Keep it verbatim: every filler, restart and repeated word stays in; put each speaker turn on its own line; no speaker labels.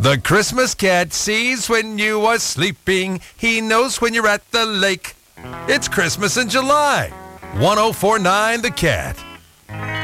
The Christmas cat sees when you are sleeping. He knows when you're at the lake. It's Christmas in July. one oh four point nine The Cat.